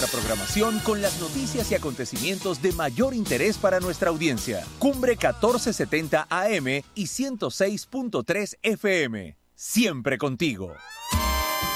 La programación con las noticias y acontecimientos de mayor interés para nuestra audiencia. Cumbre 1470 AM y 106.3 FM. Siempre contigo.